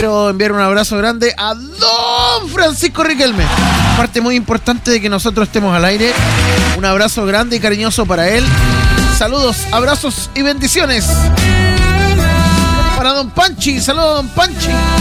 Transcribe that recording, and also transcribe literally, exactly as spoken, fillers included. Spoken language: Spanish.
quiero enviar un abrazo grande a don Francisco Riquelme, parte muy importante de que nosotros estemos al aire. Un abrazo grande y cariñoso para él. Saludos, abrazos y bendiciones para don Panchi. Saludos, don Panchi.